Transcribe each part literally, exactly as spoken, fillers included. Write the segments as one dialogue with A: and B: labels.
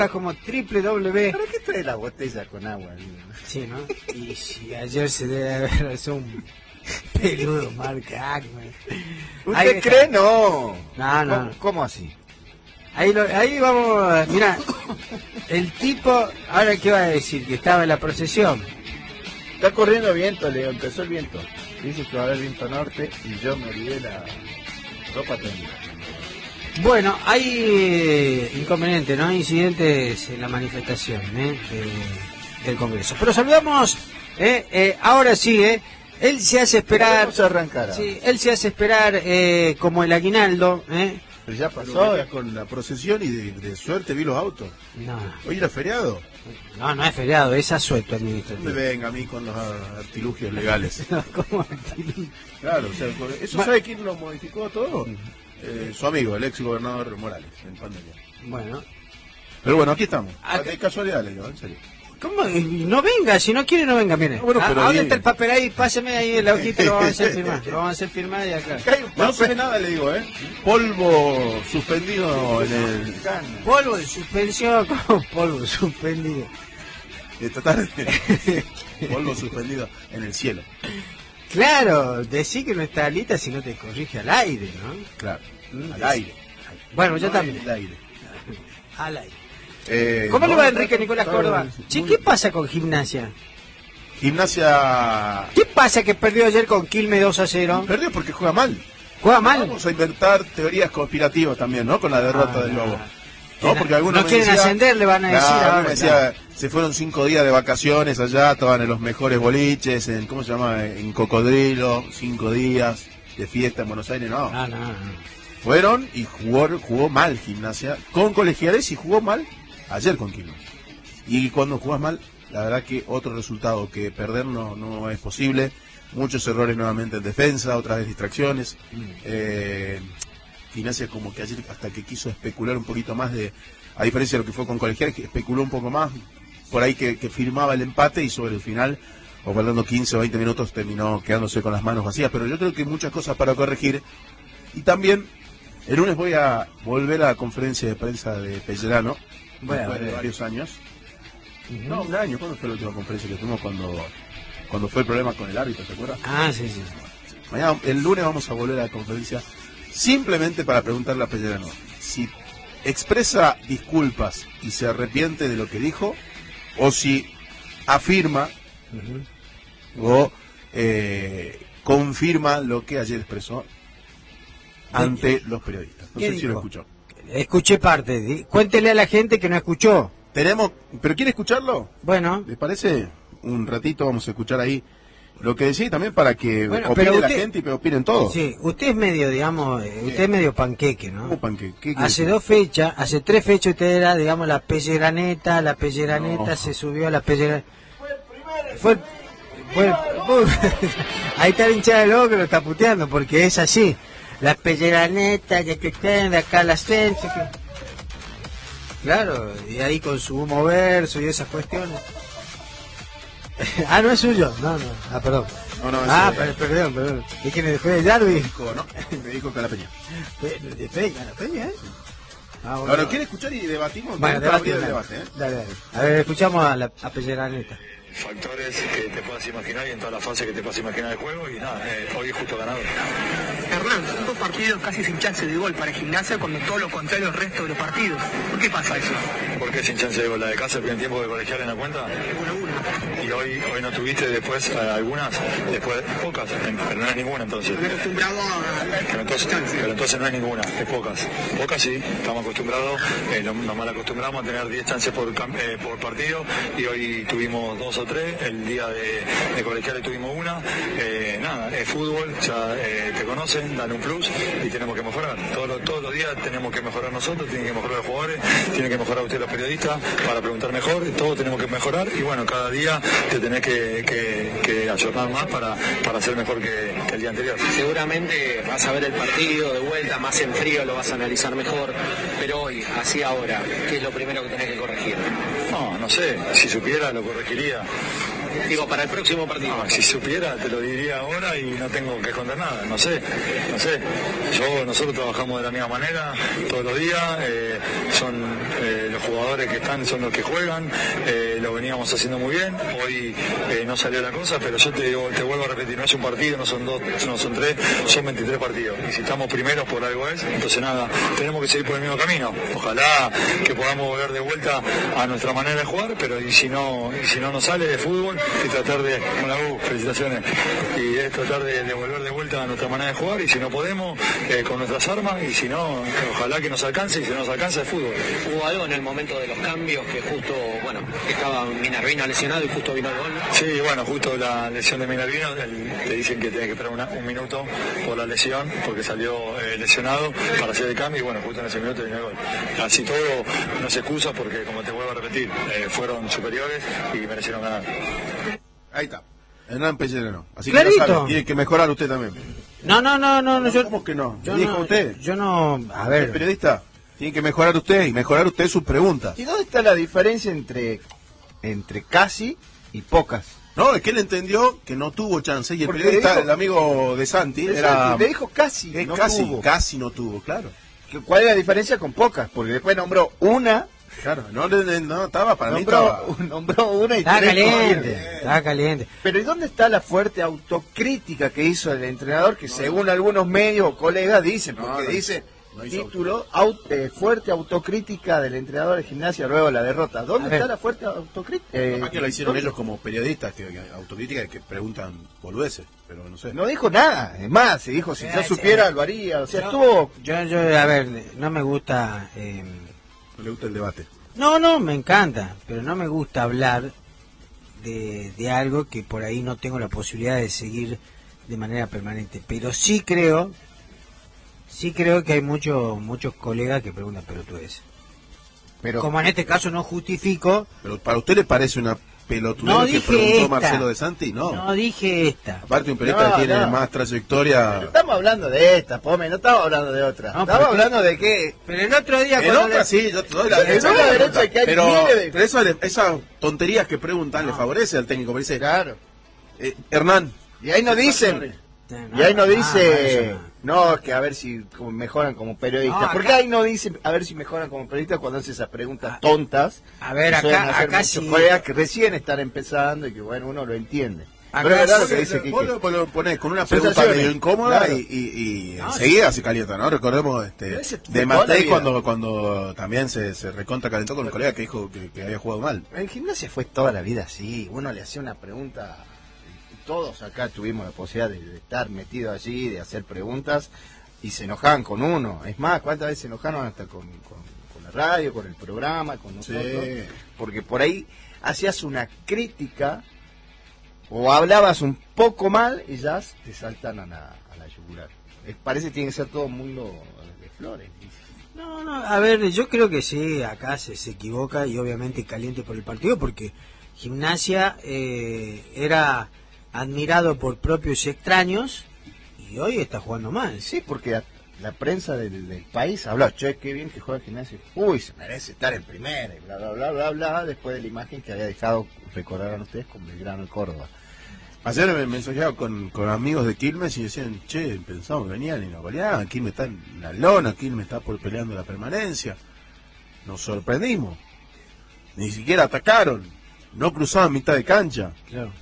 A: como triple W.
B: ¿Para qué trae la botella con agua?
A: Sí, ¿no? Y si ayer se debe haber hecho un peludo marca Acme.
B: ¿Usted cree? No.
A: No, no.
B: ¿Cómo, cómo así?
A: Ahí, lo, ahí vamos, mira, el tipo, ahora qué va a decir, que estaba en la procesión.
B: Está corriendo viento, Leo, empezó el viento. Dice que va a haber viento norte y yo me olvidé la ropa tendida.
A: Bueno, hay eh, inconvenientes, ¿no? Incidentes en la manifestación ¿eh? de, del Congreso. Pero saludamos, eh, eh, ahora sí, eh, él se hace esperar.
B: Vamos a arrancar.
A: Sí, él se hace esperar eh, como el aguinaldo, ¿eh?
B: Pero ya pasó
C: ya con la procesión y de, de suerte vi los autos.
A: No,
C: Hoy era feriado.
A: no, no es feriado, es asueto
C: No me
A: administrativo.
C: venga a mí con los artilugios legales.
A: No, ¿cómo artilugio?
C: Claro, o sea, ¿eso
A: Ma-
C: sabe quién lo modificó todo? Eh, su amigo, el ex gobernador Morales, en pandemia.
A: Bueno,
C: Pero bueno, aquí estamos.
A: Acá-
C: De casualidad, le digo, en serio.
A: ¿cómo? Y no venga, si no quiere no venga, mire.
C: No, bueno,
A: Ah,
C: pero
A: ahora
C: ahí-
A: está el papel ahí, páseme ahí la hojita, lo vamos a hacer firmar. Lo vamos a hacer firmar y acá.
C: Acá hay un- no se ve nada, le digo, ¿eh? Polvo suspendido en el...
A: Polvo de suspensión, como polvo suspendido.
C: Esta tarde. Polvo suspendido en el cielo.
A: Claro, decí que no está lista si no te corrige al aire, ¿no?
C: Claro.
A: Mm,
C: Al
A: sí.
C: aire.
A: Bueno, yo
C: No
A: también.
C: en el aire.
A: Al aire.
C: Eh,
A: ¿Cómo le
C: no,
A: va
C: está-
A: Enrique Nicolás
C: está-
A: Córdoba? Che,
C: muy-
A: ¿qué pasa con Gimnasia?
C: Gimnasia
A: ¿Qué pasa que perdió ayer con Quilmes dos a cero?
C: perdió porque juega mal.
A: ¿Juega mal?
C: Vamos a inventar teorías conspirativas también, ¿no? Con la derrota
A: Ah,
C: del
A: no.
C: Lobo.
A: Que
C: No, porque algunos
A: no
C: me
A: quieren
C: decían-
A: ascender, le van a decir
C: Claro,
A: ahora,
C: me decía,
A: claro.
C: se fueron cinco días de vacaciones allá, estaban en los mejores boliches, en, ¿cómo se llama? En Cocodrilo, cinco días de fiesta en Buenos Aires, no.
A: No, no, no.
C: Fueron y jugó, jugó mal Gimnasia con Colegiales y jugó mal ayer con Quilmes. Y cuando jugás mal, la verdad que otro resultado que perder no, no es posible. Muchos errores nuevamente en defensa, otra vez distracciones. Eh, Gimnasia como que ayer hasta que quiso especular un poquito más de, a diferencia de lo que fue con Colegiales, que especuló un poco más, por ahí que, que firmaba el empate y sobre el final, o faltando quince o veinte minutos, terminó quedándose con las manos vacías. Pero yo creo que hay muchas cosas para corregir. Y también, el lunes voy a volver a la conferencia de prensa de Pellerano,
A: Bueno,
C: después de
A: bueno.
C: varios años. No, un año. ¿Cuándo fue la última conferencia que tuvimos cuando, cuando fue el problema con el árbitro, se acuerda?
A: Ah, sí, sí.
C: Mañana, el lunes vamos a volver a la conferencia simplemente para preguntarle a Pellerano si expresa disculpas y se arrepiente de lo que dijo o si afirma
A: Ujú.
C: o eh, confirma lo que ayer expresó ante los periodistas. No
A: ¿Qué
C: sé si lo
A: dijo?
C: escuchó.
A: Escuché parte. Di- Cuéntele a la gente que no escuchó.
C: Tenemos, ¿pero quiere escucharlo?
A: Bueno,
C: ¿Les parece? Un ratito vamos a escuchar ahí lo que decía y también para que
A: Bueno,
C: opine
A: pero
C: la
A: usted-
C: gente y que opinen todos.
A: sí, usted es medio, digamos, eh, usted es medio panqueque, ¿no?
C: ¿Cómo panque? ¿Qué quiere
A: Hace
C: decir?
A: dos fechas, hace tres fechas usted era, digamos, la pelleraneta, la pelleraneta
C: No.
A: se subió a la pelleraneta. Fue el Fue el- fue- ahí está el hincha de lobo que lo está puteando, porque es así. La pelleraneta, ya que estén de acá las gente. Claro, y ahí con su humo verso y esas cuestiones. Ah, no es suyo. No, no. Ah, perdón.
C: No, no,
A: ah,
C: ese-
A: per- perdón, perdón. Es que me fue de Darwin.
C: Dijo, ¿no? Me dijo Calapeña.
A: De, de Peña, la Peña, ¿eh? Ah, bueno.
C: Ahora, ¿quiere escuchar y debatimos?
A: Bueno,
C: Me gusta abrir
A: debate,
C: el
A: dale.
C: debate, ¿eh?
A: Dale, dale. A ver, escuchamos a la a Pelleraneta.
D: Factores que te puedas imaginar y en toda la fase que te puedas imaginar del juego y nada, eh, hoy es justo ganado.
E: Hernán, cinco partidos casi sin chance de gol para Gimnasia cuando todo lo contrario el resto de los partidos. ¿Por qué pasa eso?
D: ¿Por qué sin chance de gol? La de casa el primer tiempo de colegial en la cuenta. Y hoy, hoy no tuviste después eh, algunas, después pocas, en- pero no es ninguna entonces.
E: Me he acostumbrado a...
D: Pero entonces, pero entonces no es ninguna, es pocas. Pocas sí, estamos acostumbrados, eh, nos, nos mal acostumbramos a tener diez chances por, cam- eh, por partido y hoy tuvimos dos o tres, el día de, de colegiales tuvimos una. Eh, nada, es fútbol, ya eh, te conocen, dan un plus y tenemos que mejorar. Todos los, todos los días tenemos que mejorar nosotros, tienen que mejorar los jugadores, tienen que mejorar ustedes los periodistas para preguntar mejor, todos tenemos que mejorar y bueno, cada día te tenés que, que, que ayornar más para, para ser mejor que, que el día anterior.
F: Seguramente vas a ver el partido de vuelta más en frío, lo vas a analizar mejor, pero hoy, así ahora, ¿qué es lo primero que tenés que corregir?
D: No, no sé, si supiera lo corregiría.
F: Digo, para el próximo partido.
D: No, si supiera te lo diría ahora y no tengo que esconder nada, no sé, no sé. Yo, nosotros trabajamos de la misma manera todos los días, eh, son eh, los los jugadores que están son los que juegan, eh, lo veníamos haciendo muy bien, hoy eh, no salió la cosa, pero yo te digo, te vuelvo a repetir, no es un partido, no son dos, no son tres, son veintitrés partidos, y si estamos primeros por algo es, entonces nada, tenemos que seguir por el mismo camino, ojalá que podamos volver de vuelta a nuestra manera de jugar, pero y si no, y si no nos sale de fútbol, y tratar de, hola, uh, felicitaciones, y es tratar de, de volver de vuelta a nuestra manera de jugar, y si no podemos, eh, con nuestras armas, y si no, ojalá que nos alcance, y si no nos alcanza el fútbol.
F: ¿Hubo algo en el momento de los cambios que justo, bueno, estaba Minervino lesionado y justo vino el gol?
D: Sí, bueno, justo la lesión de Minervino, el, te dicen que tiene que esperar una, un minuto por la lesión, porque salió eh, lesionado para hacer el cambio, y bueno, justo en ese minuto vino el gol. Así todo, no se excusa porque, como te vuelvo a repetir, eh, fueron superiores y merecieron ganar.
C: Ahí está. Hernán Pellegrino. Así
A: Clarito.
C: que ya sabe, tiene que mejorar usted también.
A: No, no, no, no, no yo,
C: ¿Cómo que no?
A: yo
C: ¿Dijo
A: no,
C: usted?
A: yo no, a
C: El
A: ver,
C: periodista tiene que mejorar usted y mejorar usted sus preguntas.
B: ¿Y dónde está la diferencia entre, entre casi y pocas?
C: No, es que él entendió que no tuvo chance y el
B: Porque
C: periodista,
B: dijo-
C: el amigo de Santi,
B: De
C: era
B: Santi, le dijo casi,
C: es
B: no
C: casi,
B: tuvo.
C: casi no tuvo, claro.
B: ¿Cuál es la diferencia con pocas? Porque después nombró una,
C: Claro, no, no, no estaba para mí
B: nombró,
C: estaba.
B: nombró una y
A: está
B: tres
A: caliente,
B: corrieron.
A: está caliente.
B: Pero ¿y dónde está la fuerte autocrítica que hizo el entrenador? Que según algunos medios o colegas dicen, porque
C: No, no
B: dice
C: no hizo
B: título, au- eh, fuerte autocrítica del entrenador de Gimnasia luego de la derrota. ¿Dónde
A: A ver.
B: está la fuerte autocrítica? Eh,
C: Capaz que lo hicieron
B: ¿dónde?
C: ellos como periodistas, que, que autocrítica, que preguntan boludeces, pero no sé.
B: No dijo nada, es más, se dijo si yo
A: Eh,
B: supiera
A: sí.
B: lo haría, o sea,
A: Yo-
B: estuvo...
A: Yo, yo, a ver, no me gusta, eh,
C: No le gusta el debate.
A: no, no, me encanta, pero no me gusta hablar de, de algo que por ahí no tengo la posibilidad de seguir de manera permanente. Pero sí creo, sí creo que hay muchos muchos colegas que preguntan pelotudeces.
B: Pero,
A: Como en este caso no justifico,
C: Pero ¿para usted le parece una pelotudez
A: no
C: lo que
A: dije
C: preguntó
A: esta.
C: Marcelo de Santi? No.
A: no dije esta.
C: Aparte un periodista
B: No,
C: que tiene
B: no.
C: más trayectoria.
B: estamos hablando de esta, Pome, no estamos hablando de otra.
A: No,
B: estamos
A: porque-
B: hablando de que...
A: Pero el otro día
C: En
A: cuando
C: otra
A: le-
C: sí, yo te doy la
B: Le doy la derecha de que hay
C: pero,
B: miles de-
C: pero eso le- esas tonterías que preguntan le favorece al técnico. Me dice,
B: Claro.
C: eh, Hernán,
B: Y ahí no dicen... Y ahí no dice, no, que a ver si como mejoran como periodistas.
A: No, acá-
B: ¿Por qué ahí no dice, a ver si mejoran como periodistas cuando hace esas preguntas
A: Ah,
B: tontas?
A: a ver,
B: que suelen
A: acá-
B: hacer
A: acá
B: muchos
A: sí.
B: colegas que recién están empezando y que, bueno, uno lo entiende.
A: Acá
B: Pero es verdad lo
A: sí,
B: que dice
C: vos
B: Quique.
C: lo, lo ponés con una pregunta
B: Sensaciones.
C: medio incómoda
B: Claro.
C: y, y, y
A: No,
C: enseguida se calienta, ¿no? Recordemos este,
B: Pero ese
C: de
B: fútbol
C: Matei
B: había-
C: cuando, cuando también se, se recontra calentó con un colega que dijo que, que había jugado mal.
B: En gimnasia fue toda la vida así. Uno le hacía una pregunta. Todos acá tuvimos la posibilidad de, de estar metidos allí, de hacer preguntas y se enojaban con uno. Es más, ¿cuántas veces se enojaron hasta con, con, con la radio, con el programa, con nosotros?
C: Sí.
B: Porque por ahí hacías una crítica o hablabas un poco mal y ya te saltan a la, a la yugular. Eh, Parece que tiene que ser todo mundo de flores.
A: No, no, a ver, yo creo que sí, acá se, se equivoca y obviamente caliente por el partido porque Gimnasia eh, era admirado por propios y extraños y hoy está jugando mal.
B: Sí, porque a- la prensa del, del país habló, che, qué bien que juega Gimnasia. Uy, se merece estar en primera, y bla, bla, bla, bla, bla, después de la imagen que había dejado, recordaron ustedes, con Belgrano y Córdoba.
C: Ayer me mensajeaba con, con amigos de Quilmes y decían, che, pensamos que venían y nos goleaban, Quilmes está en la lona, Quilmes está por peleando la permanencia. Nos sorprendimos. Ni siquiera atacaron, no cruzaban mitad de cancha.
A: Claro.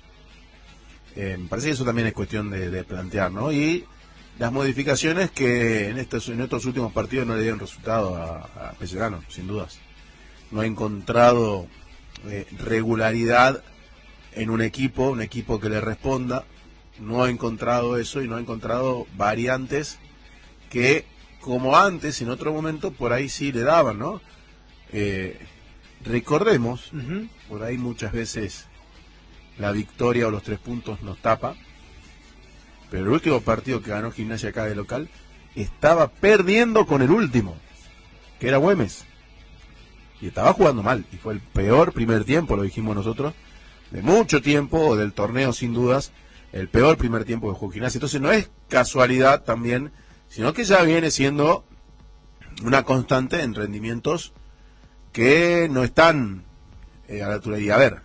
C: Eh, me parece que eso también es cuestión de, de plantear, ¿no? Y las modificaciones que en estos, en estos últimos partidos no le dieron resultado a, a Pellegrino, sin dudas. No ha encontrado eh, regularidad en un equipo, un equipo que le responda. No ha encontrado eso y no ha encontrado variantes que, como antes, en otro momento, por ahí sí le daban, ¿no? Eh, recordemos,
A: Ujú.
C: por ahí muchas veces la victoria o los tres puntos nos tapa, pero el último partido que ganó Gimnasia acá de local estaba perdiendo con el último, que era Güemes, y estaba jugando mal, y fue el peor primer tiempo, lo dijimos nosotros, de mucho tiempo, o del torneo sin dudas, el peor primer tiempo que jugó Gimnasia. Entonces no es casualidad también, sino que ya viene siendo una constante en rendimientos que no están eh, a la altura. Y a ver,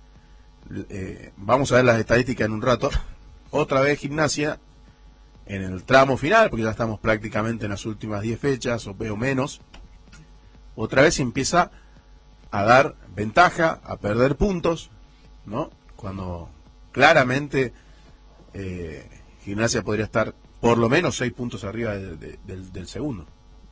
C: eh, vamos a ver las estadísticas en un rato. Otra vez Gimnasia en el tramo final, porque ya estamos prácticamente en las últimas diez fechas o, o menos, otra vez empieza a dar ventaja, a perder puntos, ¿no? Cuando claramente eh, Gimnasia podría estar por lo menos seis puntos arriba de, de, del, del segundo.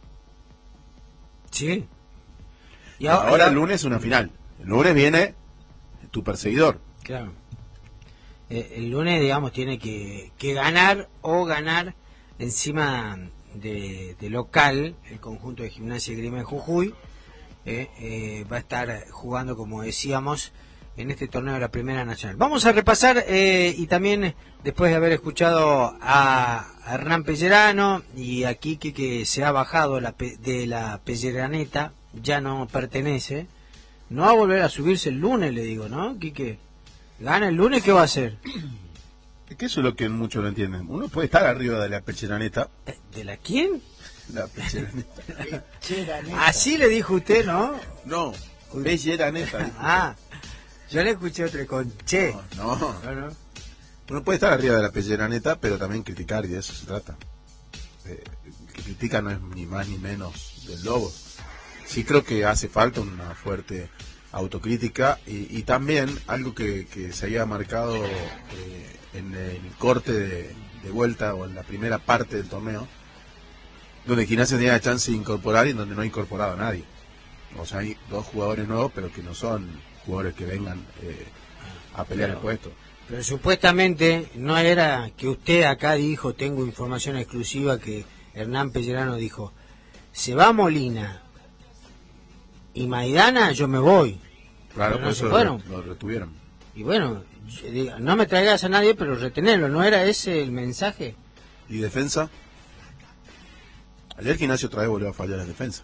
A: Sí.
C: Y ahora, ahora el lunes una final. El lunes viene tu perseguidor.
A: Claro. Eh, el lunes, digamos, tiene que, que ganar o ganar encima de, de local el conjunto de Gimnasia y Grima de Jujuy. Eh, eh, va a estar jugando, como decíamos, en este torneo de la Primera Nacional. Vamos a repasar eh, y también después de haber escuchado a, a Hernán Pellerano y a Quique, que se ha bajado la, de la Pelleraneta, ya no pertenece, no va a volver a subirse el lunes, le digo, ¿no, Quique? ¿Gana el lunes? ¿Qué va a hacer?
C: Es que eso es lo que muchos no entienden. Uno puede estar arriba de la Pelleraneta.
A: ¿De la quién?
C: La Pelleraneta.
A: Así le dijo usted, ¿no?
C: No, Pelleraneta.
A: Ah, yo le escuché otro con che.
C: No, no. no, no. Uno puede estar arriba de la Pelleraneta, pero también criticar, y de eso se trata. Eh, el que critica no es ni más ni menos del lobo. Sí creo que hace falta una fuerte autocrítica y, y también algo que, que se había marcado eh, en el corte de, de vuelta o en la primera parte del torneo, donde Gimnasia tenía la chance de incorporar y donde no ha incorporado a nadie. O sea, hay dos jugadores nuevos, pero que no son jugadores que vengan eh, a pelear
A: pero,
C: el puesto.
A: Pero supuestamente no era que usted acá dijo, tengo información exclusiva, que Hernán Pellerano dijo, se va Molina y Maidana, yo me voy.
C: Claro,
A: pero
C: por
A: no
C: eso
A: fueron.
C: Lo, lo retuvieron.
A: Y bueno, digo, no me traigas a nadie, pero retenerlo, ¿no era ese el mensaje?
C: ¿Y defensa? Ayer Gimnasia otra vez volvió a fallar en defensa.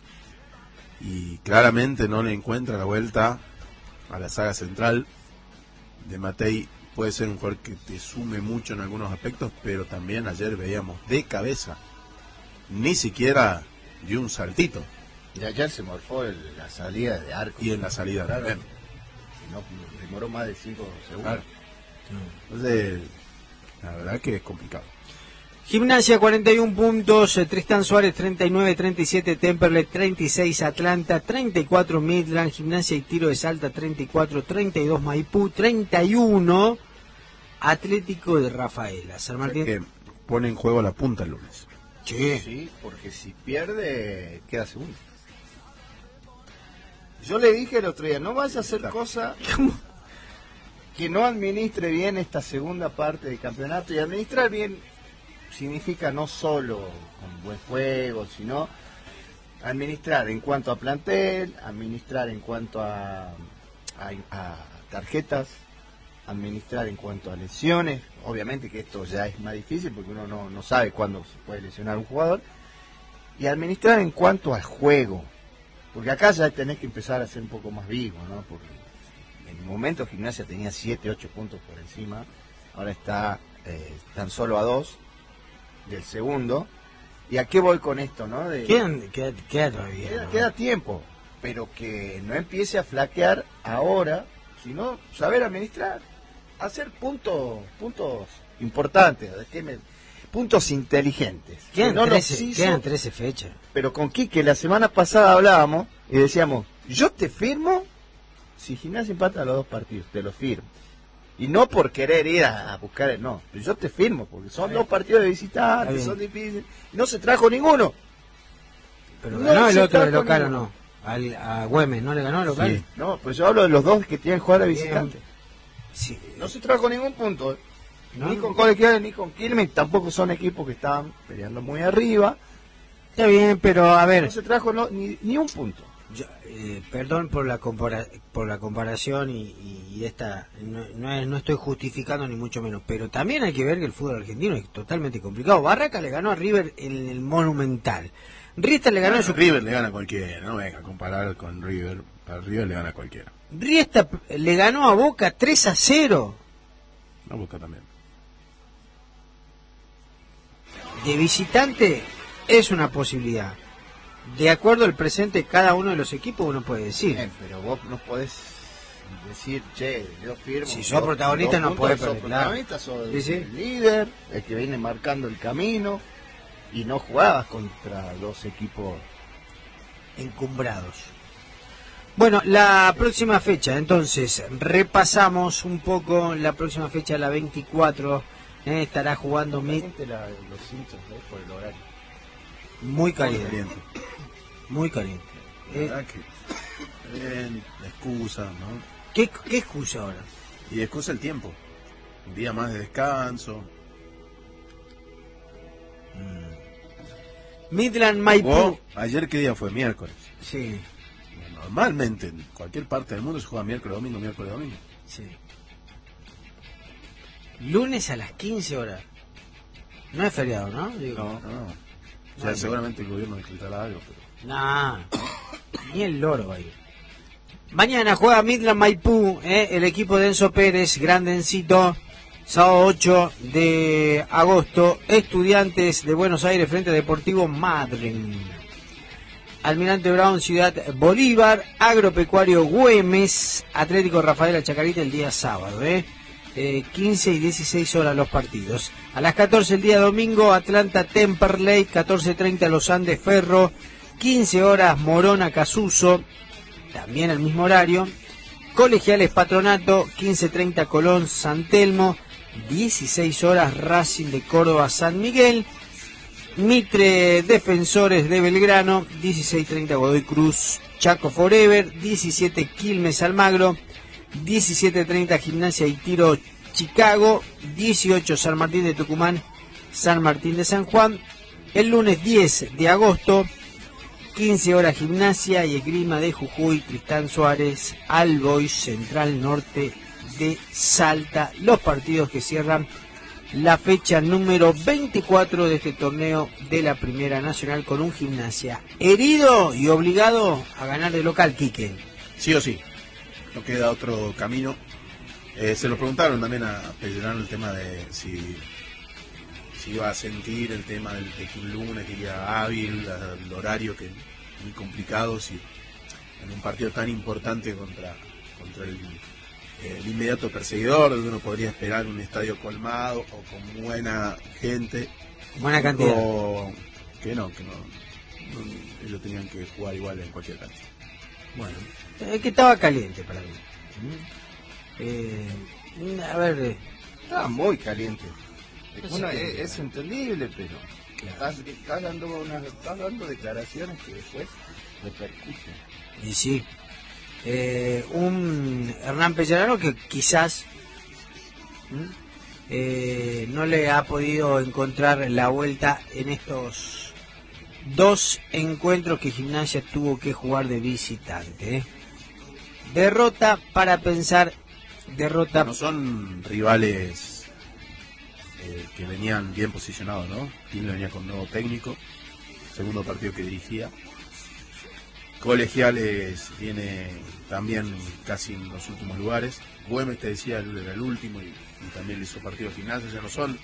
C: Y claramente no le encuentra la vuelta a la saga central. De Matei puede ser un jugador que te sume mucho en algunos aspectos, pero también ayer veíamos de cabeza. Ni siquiera dio un saltito.
B: Y ayer se morfó el, la salida de arco.
C: Y en la salida
B: claro,
C: también.
B: No, demoró más de cinco segundos.
C: Claro. Entonces, la verdad que es complicado.
A: Gimnasia cuarenta y uno puntos, eh, Tristán Suárez treinta y nueve, treinta y siete Temperley, treinta y seis Atlanta, treinta y cuatro Midland, Gimnasia y Tiro de Salta treinta y cuatro, treinta y dos Maipú, treinta y uno Atlético de Rafaela. San Martín
C: que pone en juego la punta el lunes.
A: Sí.
B: Sí, porque si pierde, queda segundo. Yo le dije el otro día, no vaya a hacer cosa que no administre bien esta segunda parte del campeonato. Y administrar bien significa no solo con buen juego, sino administrar en cuanto a plantel, administrar en cuanto a, a, a tarjetas, administrar en cuanto a lesiones. Obviamente que esto ya es más difícil porque uno no, no sabe cuándo se puede lesionar un jugador. Y administrar en cuanto al juego. Porque acá ya tenés que empezar a ser un poco más vivo, ¿no? Porque en el momento Gimnasia tenía siete, ocho puntos por encima. Ahora está eh, tan solo a dos del segundo. ¿Y a qué voy con esto, no? De,
A: Quedan, queda, queda todavía.
B: queda,
A: ¿no?
B: queda tiempo, pero que no empiece a flaquear ahora, sino saber administrar, hacer puntos puntos importantes, ¿qué me, puntos inteligentes.
A: Quedan,
B: no
A: trece,
B: hizo,
A: quedan trece fechas.
B: Pero con Quique la semana pasada hablábamos y decíamos, yo te firmo si Gimnasia empata los dos partidos, te lo firmo. Y no por querer ir a, a buscar, el, no, yo te firmo, porque son dos partidos de visitantes, son difíciles, no se trajo ninguno.
A: Pero
B: no
A: ganó el otro de
B: trajo
A: local o
B: ninguno.
A: no. Al, a Güemes, ¿no le ganó el local?
C: Sí.
B: No, pues yo hablo de los dos que tienen que jugar de visitante.
A: Sí.
B: No se trajo ningún punto, ¿eh?
A: ¿No?
B: Ni con Colegiales ni con Quilmes, tampoco son equipos que estaban peleando muy arriba.
A: Está bien, pero a ver,
B: No se trajo no, ni, ni un punto.
A: yo, eh, perdón por la compara por la comparación y, y esta no, no, es- no estoy justificando ni mucho menos, pero también hay que ver que el fútbol argentino es totalmente complicado. Barraca le ganó a River en el Monumental. Riesta le ganó a su
C: River le gana a cualquiera, no venga a comparar con River. A River le gana a cualquiera.
A: Riesta le ganó a Boca tres a cero.
C: No busca también.
A: De visitante es una posibilidad. De acuerdo al presente de cada uno de los equipos uno puede decir.
B: Bien, pero vos no podés decir, che, yo firmo.
A: Si sos
B: dos-
A: protagonista
B: dos
A: no
B: puntos,
A: podés
B: sos
A: perder, claro.
B: protagonista, sos
A: Sí, sí.
B: el líder, el que viene marcando el camino, y no jugabas contra los equipos
A: encumbrados. Bueno, la próxima fecha, entonces, repasamos un poco la próxima fecha, la veinticuatro, eh, estará jugando Mid...
B: La, los hinchas, ¿eh? Por el horario.
A: Muy caliente,
C: caliente.
A: muy caliente.
C: La
A: Eh,
C: verdad que, bien, la excusa, ¿no?
A: ¿qué, ¿Qué excusa ahora?
C: Y excusa el tiempo. Un día más de descanso.
A: Midland Maipú.
C: Jugó, ayer, ¿qué día fue? Miércoles.
A: Sí,
C: Normalmente en cualquier parte del mundo se juega miércoles, domingo, miércoles, domingo.
A: sí. Lunes a las quince horas. No es feriado, ¿no? Digo,
C: No, no. O sea,
A: Bueno.
C: seguramente el gobierno decretará algo, pero...
A: nah, ni el loro va a ir. Mañana juega Midland Maipú, eh, el equipo de Enzo Pérez, Grandencito, sábado ocho de agosto, Estudiantes de Buenos Aires frente a Deportivo Madryn. Almirante Brown, Ciudad Bolívar, Agropecuario Güemes, Atlético Rafaela Chacarita el día sábado, eh. Eh, quince y dieciséis horas los partidos. A las catorce el día domingo, Atlanta Temperley, catorce treinta Los Andes Ferro, quince horas Morona Casuso, también al mismo horario. Colegiales Patronato, quince treinta Colón San Telmo, dieciséis horas Racing de Córdoba San Miguel. Mitre Defensores de Belgrano, dieciséis treinta Godoy Cruz Chaco Forever, diecisiete Quilmes Almagro, diecisiete treinta Gimnasia y Tiro Chicago, dieciocho San Martín de Tucumán, San Martín de San Juan. El lunes diez de agosto, quince horas Gimnasia y Esgrima de Jujuy, Tristán Suárez, Alboy, Central Norte de Salta. Los partidos que cierran la fecha número veinticuatro de este torneo de la Primera Nacional, con un Gimnasia herido y obligado a ganar de local, Quique.
C: Sí o sí, no queda otro camino. Eh, se lo preguntaron también a Pellerano el tema de si, si iba a sentir el tema del, de que un lunes, que día hábil, la- el horario que muy complicado, si en un partido tan importante contra, contra el, el inmediato perseguidor, donde uno podría esperar un estadio colmado o con buena gente.
A: Buena cantidad.
C: O que no, que no, no, ellos tenían que jugar igual en cualquier cancha.
A: Bueno, es que estaba caliente para mí. Eh, a ver, eh,
B: Estaba muy caliente.
A: No
B: Bueno,
A: sé.
B: es, es entendible, pero estás, estás dando unas, estás dando declaraciones que después repercuten.
A: y sí, eh, un Hernán Pellerano que quizás ¿m? eh, no le ha podido encontrar la vuelta en estos dos encuentros que Gimnasia tuvo que jugar de visitante. ¿eh? Derrota para pensar, derrota.
C: No son rivales eh, que venían bien posicionados, ¿no? Quilmes venía con nuevo técnico, segundo partido que dirigía. Colegiales viene también casi en los últimos lugares. Güemes, te decía, era el último y, y también le hizo partido a Gimnasia. Ya no son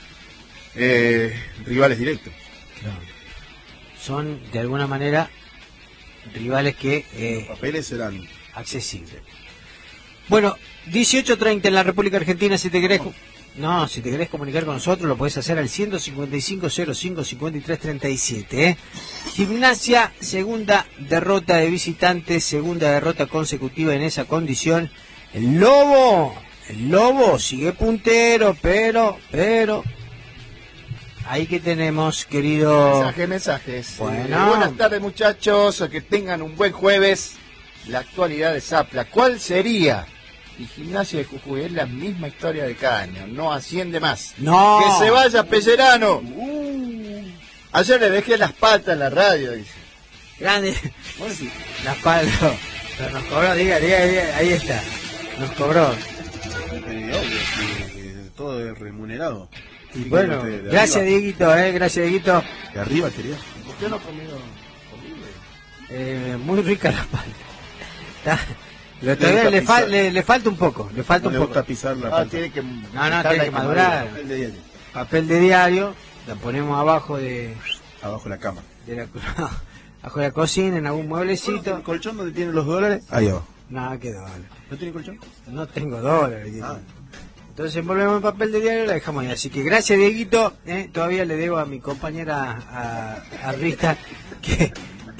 C: eh, rivales directos.
A: Claro. Son de alguna manera rivales que eh,
C: Los papeles eran...
A: accesibles. Bueno, dieciocho treinta en la República Argentina. Si te querés, no, si te querés comunicar con nosotros, lo podés hacer al ciento cincuenta y cinco, cero cinco, cincuenta y tres treinta y siete. ¿eh? Gimnasia, segunda derrota de visitantes, segunda derrota consecutiva en esa condición. El Lobo, el Lobo sigue puntero, pero, pero, ahí que tenemos, querido.
B: Mensajes, mensajes.
A: Bueno.
B: Eh, buenas tardes, muchachos. Que tengan un buen jueves. La actualidad de Zapla, ¿cuál sería? Y Gimnasia de Jujuy es la misma historia de cada año. No asciende más.
A: No.
B: Que se vaya Pellerano. Ayer le dejé las patas en la radio, dice.
A: Grande. La espalda. Pero nos cobró, diga, diga, diga, ahí está. Nos cobró.
C: eh, obvio, que- que todo es remunerado.
A: Y
C: Así que
A: bueno,
C: de- de
A: gracias
C: arriba-
A: Dieguito, eh, gracias Dieguito.
C: De arriba, quería.
B: ¿Usted no ha comido comida?
A: Eh, muy rica la palta. Está- lo-
C: Le
A: todavía
C: gusta
A: le, fa-
C: pisar.
A: le, le falta un poco, le falta
C: No
A: un
C: le
A: poco.
C: gusta pisar la
B: Ah,
C: palta.
B: tiene que
A: No, no,
B: dejarla
A: tiene que
B: madurar.
A: madurar.
C: El de diario,
A: Papel de diario, la ponemos abajo de,
C: abajo de la cama.
A: de la, abajo de la cocina, en algún
C: ¿El
A: mueblecito.
C: colchón donde tiene los dólares? Ahí abajo.
A: No, qué dólar.
C: ¿No tiene colchón?
A: No tengo dólares.
C: Ah.
A: Entonces envolvemos en papel de diario y la dejamos ahí. Así que gracias Dieguito. eh, todavía le debo a mi compañera a, a Rita que,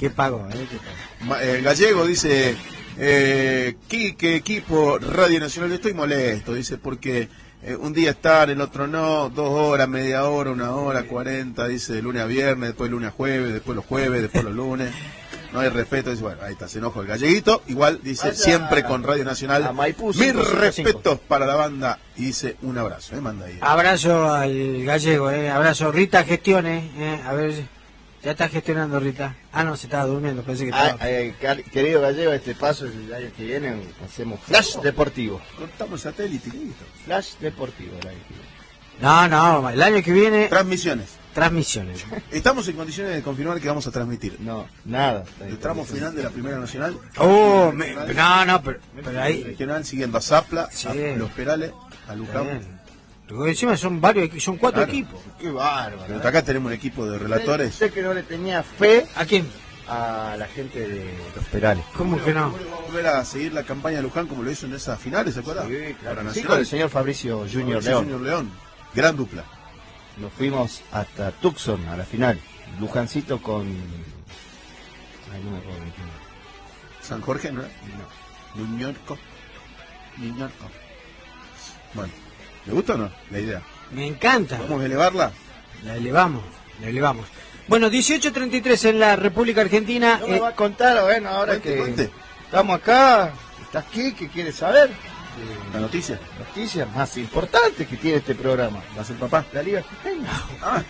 A: ¿Qué pagó? Eh? ¿Qué pagó?
C: Ma- eh, Gallego dice, eh, ¿qué, qué equipo Radio Nacional? Estoy molesto, dice, porque eh, un día estar, el otro no, dos horas, media hora, una hora, cuarenta, dice, de lunes a viernes, después lunes a jueves, después los jueves, después los lunes. No hay respeto, dice, bueno, ahí está, se enoja el Galleguito. Igual dice,
B: Vaya
C: siempre con Radio Nacional.
B: a Maipú,
C: Mis
B: cinco cinco cinco.
C: respetos para la banda. Y dice, un abrazo, ¿eh? Manda ahí.
A: Abrazo al gallego, eh. Abrazo. Rita, gestione. Eh. A ver, ya está gestionando Rita. Ah, no, se estaba durmiendo, pensé que estaba.
B: Ah, eh, car- querido Gallego, este paso el año que viene hacemos flash deportivo.
C: Cortamos satélite y listo.
B: Flash deportivo el año que viene.
A: No, no, el año que viene,
C: Transmisiones.
A: transmisiones.
C: Estamos en condiciones de confirmar que vamos a transmitir.
B: No, nada.
C: El tramo final de la Primera Nacional.
A: Oh, me- no, no, pero, pero ahí.
C: Regional siguiendo a Zapla,
A: Sí.
C: a Los Perales, a
A: Está
C: Luján.
A: bien. Porque encima son varios, equi- son cuatro
C: Claro.
A: equipos.
B: Qué bárbaro.
C: Pero acá tenemos un equipo de relatores.
B: Sé que no le tenía fe
A: ¿A quién?
B: a la gente de los Perales.
A: ¿Cómo que no?
C: Vamos a volver a seguir la campaña de Luján como lo hizo en esas finales, ¿se acuerdan?
B: Sí,
C: Para
B: claro. Sí,
C: Nacional.
B: con el señor Fabricio Junior
C: Sí,
B: León.
C: Junior León. Gran dupla.
B: Nos fuimos hasta Tucson a la final. Lujancito con. Ay, no me acuerdo de quién.
C: San Jorge, ¿no?
B: No.
C: Ñuñorco. Ñuñorco. Bueno, ¿le gusta o no la idea?
A: Me encanta.
C: ¿Vamos a elevarla?
A: La elevamos, la elevamos. Bueno, dieciocho treinta y tres en la República Argentina.
B: No me
A: eh,
B: va a contar, bueno, ahora
C: Cuente,
B: que
C: cuente.
B: estamos acá, está aquí, que quiere saber.
C: La noticia.
B: Noticias más importantes que tiene este programa.
C: ¿Va a ser papá?
B: La Liga Jujeña.
C: Ah.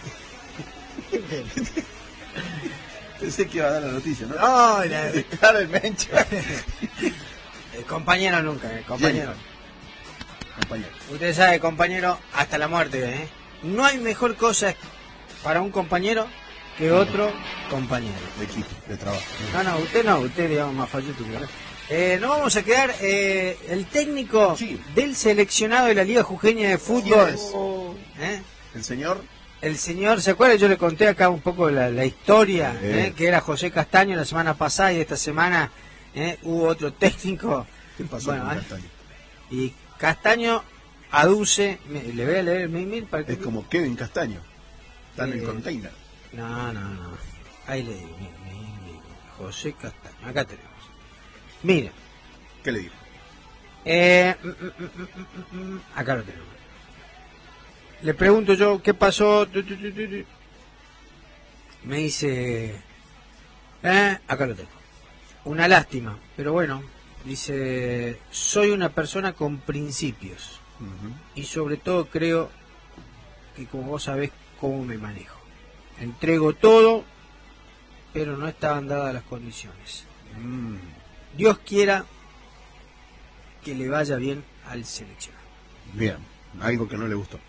C: Pensé que iba a dar la noticia, ¿no?
A: no, la-
B: Claro, el Mencha.
A: el compañero nunca, el compañero.
C: Compañero.
A: Usted sabe, compañero, hasta la muerte, ¿eh? No hay mejor cosa para un compañero que otro compañero.
C: De equipo, de trabajo.
A: No, no, usted no, usted digamos más falluto que eh, Nos vamos a quedar eh, el técnico
C: Sí.
A: del seleccionado de la Liga Jujeña de Fútbol.
C: ¿Quién es?
A: ¿eh?
C: El señor.
A: El señor, ¿se acuerda? Yo le conté acá un poco la, la historia,
C: Sí.
A: ¿eh? Que era José Castaño la semana pasada y esta semana ¿eh? hubo otro técnico.
C: ¿Qué pasó
A: Bueno,
C: con
A: ¿eh?
C: Castaño?
A: Y Castaño aduce, me- le voy a leer el mail para que...
C: Es como Kevin Castaño. Está en
A: Eh,
C: el container.
A: No, no, no. Ahí le digo, mira, mira, mira, José Castaño, acá tenemos. Mira,
C: ¿Qué le digo?
A: eh, mm, mm, mm, mm, mm, acá lo tenemos. Le pregunto yo, ¿qué pasó? Tu, tu, tu, tu, tu. Me dice, eh, acá lo tengo. Una lástima, pero bueno, dice, soy una persona con principios
C: Ujú.
A: y sobre todo creo que como vos sabés cómo me manejo. Entrego todo, pero no estaban dadas las condiciones.
C: Mm.
A: Dios quiera que le vaya bien al seleccionado.
C: Bien, algo que no le gustó.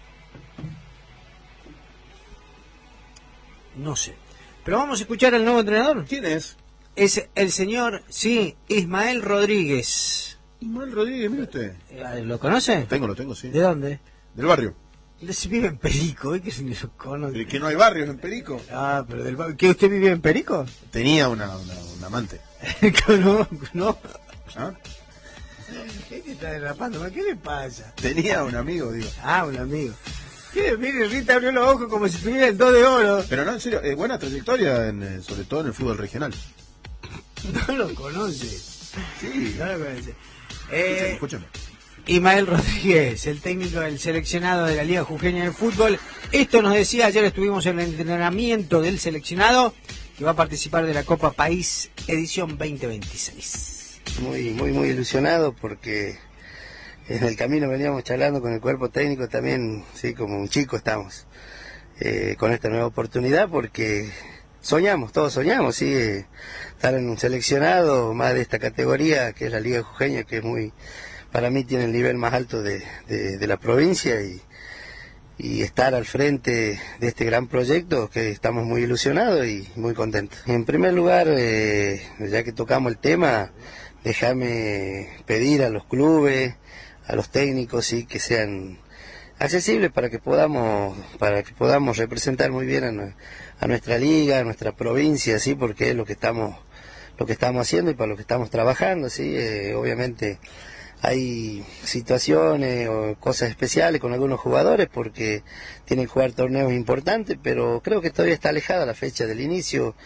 A: No sé. Pero vamos a escuchar al nuevo entrenador.
C: ¿Quién es?
A: Es el señor, sí, Ismael Rodríguez.
C: Ismael Rodríguez, mire usted.
A: Eh, ¿Lo conoce?
C: Lo tengo, lo tengo, sí.
A: ¿De dónde?
C: Del barrio.
A: Se vive en Perico, ¿eh? Que se me conoce.
C: Eh, Que no hay barrios en Perico.
A: Ah, pero del barrio. ¿Qué, usted vive en Perico?
C: Tenía una, una, una amante.
A: no, no.
C: ¿Ah?
A: ¿Qué te está derrapando? ¿Qué le pasa?
C: Tenía un amigo, digo.
A: Ah, un amigo. ¿Qué? Mire, Rita abrió los ojos como si tuviera el dos de oro.
C: Pero no, en serio, eh, buena trayectoria, en, eh, sobre todo en el fútbol regional.
A: No lo conoce.
C: Sí.
A: No lo conoce.
C: Escúchame,
A: Eh,
C: escúchame.
A: Ismael Rodríguez, el técnico del seleccionado de la Liga Jujeña de Fútbol. Esto nos decía, ayer estuvimos en el entrenamiento del seleccionado que va a participar de la Copa País edición veinte veintiséis.
G: Muy, muy, muy ilusionado porque en el camino veníamos charlando con el cuerpo técnico también, sí, como un chico estamos eh, con esta nueva oportunidad porque soñamos, todos soñamos, sí, eh, estar en un seleccionado más de esta categoría que es la Liga Jujeña, que es muy, para mí tiene el nivel más alto de, de, de la provincia y, y estar al frente de este gran proyecto que estamos muy ilusionados y muy contentos. En primer lugar, eh, ya que tocamos el tema, déjame pedir a los clubes, a los técnicos, sí, que sean accesibles para que podamos para que podamos representar muy bien a, nu- a nuestra liga, a nuestra provincia, sí, porque es lo que estamos lo que estamos haciendo y para lo que estamos trabajando, sí. Eh, obviamente hay situaciones o cosas especiales con algunos jugadores porque tienen que jugar torneos importantes, pero creo que todavía está alejada la fecha del inicio.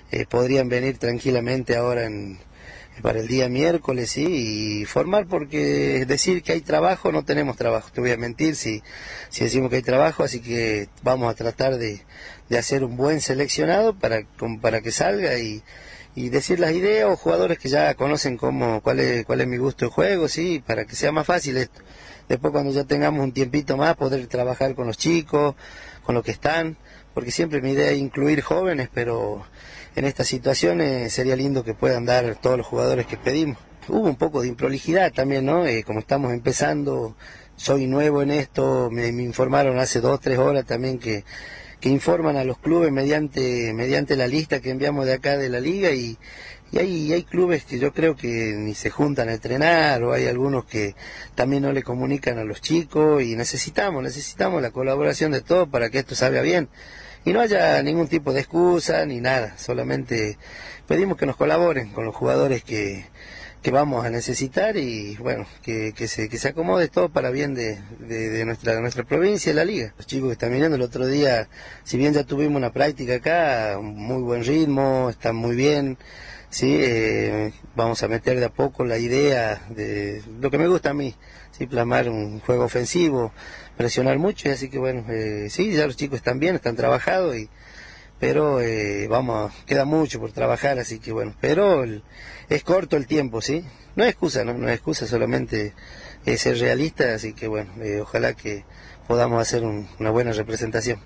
G: eh, podrían venir tranquilamente ahora en, para el día miércoles, ¿sí? Y formar, porque decir que hay trabajo, no tenemos trabajo, te voy a mentir si, si decimos que hay trabajo, así que vamos a tratar de, de hacer un buen seleccionado para, para que salga y, y decir las ideas, o jugadores que ya conocen cómo, cuál es, cuál es mi gusto de juego, ¿sí? Para que sea más fácil esto. Después, cuando ya tengamos un tiempito más, poder trabajar con los chicos, con los que están, porque siempre mi idea es incluir jóvenes, pero en estas situaciones sería lindo que puedan dar todos los jugadores que pedimos. Hubo un poco de improlijidad también, ¿no? Eh, como estamos empezando, soy nuevo en esto, me, me informaron hace dos, tres horas también que, que informan a los clubes mediante, mediante la lista que enviamos de acá de la liga, y, y hay, hay clubes que yo creo que ni se juntan a entrenar, o hay algunos que también no le comunican a los chicos, y necesitamos, necesitamos la colaboración de todos para que esto salga bien. Y no haya ningún tipo de excusa ni nada, solamente pedimos que nos colaboren con los jugadores que, que vamos a necesitar, y bueno, que, que, se, que se acomode todo para bien de, de, de, nuestra, de nuestra provincia y la liga. Los chicos que están viniendo el otro día, si bien ya tuvimos una práctica acá, muy buen ritmo, están muy bien, sí, eh, vamos a meter de a poco la idea de lo que me gusta a mí, sí, plasmar un juego ofensivo, presionar mucho, y así que bueno, eh, sí, ya los chicos están bien, están trabajados, y pero eh, vamos, queda mucho por trabajar, así que bueno, pero el, es corto el tiempo, ¿sí? No es excusa, no, no es excusa, solamente es ser realista, así que bueno, eh, ojalá que podamos hacer un, una buena representación.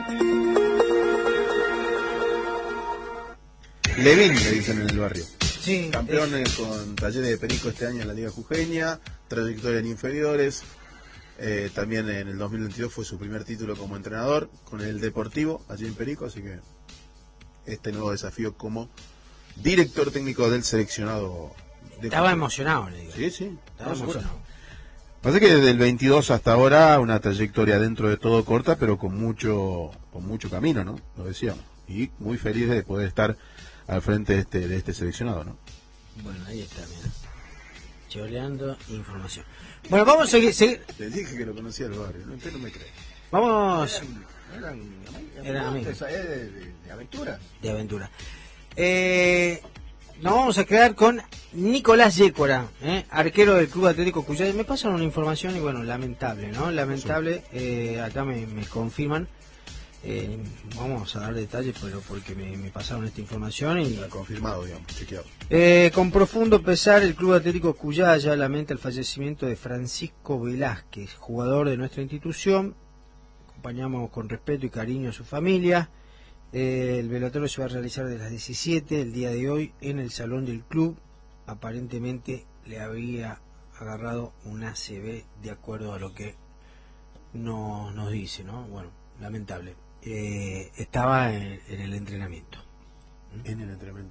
C: Levín, le dicen en el barrio.
A: Sí,
C: Campeón
A: eh,
C: con Talleres de Perico este año en la Liga Jujeña, trayectoria en inferiores. Eh, también en el dos mil veintidós fue su primer título como entrenador con el Deportivo allí en Perico, así que este nuevo desafío como director técnico del seleccionado. De
A: estaba
C: fútbol.
A: emocionado, le digo.
C: Sí, sí,
A: Estaba
C: no, seguro.
A: emocionado.
C: Pasa que desde el veintidós hasta ahora una trayectoria dentro de todo corta, pero con mucho con mucho camino, ¿no? Lo decíamos. Y muy feliz de poder estar al frente de este, de este seleccionado, ¿no?
A: Bueno, ahí está, mira. Choreando información. Bueno, vamos a seguir. seguir.
C: Le dije que lo conocía el barrio, ¿no? Usted no me cree.
A: Vamos.
B: Eran, eran,
A: Eran amigos.
B: de, de, de aventura.
A: De aventura. Eh, nos vamos a quedar con Nicolás Yécora, ¿eh? arquero del Club Atlético Cuyay. Me pasan una información y bueno, lamentable, ¿no? Lamentable. Eh, acá me, me confirman. Eh, vamos a dar detalles, pero porque me, me pasaron esta información y
C: Está confirmado, digamos, chequeado.
A: Eh, con profundo pesar, el Club Atlético Cuyaya lamenta el fallecimiento de Francisco Velázquez, jugador de nuestra institución. Acompañamos con respeto y cariño a su familia. Eh, el velatorio se va a realizar de las diecisiete el día de hoy en el salón del club. Aparentemente le había agarrado un A C V, de acuerdo a lo que no, nos dice, ¿no? Bueno, lamentable. Eh, estaba en, en el entrenamiento.
C: En el entrenamiento.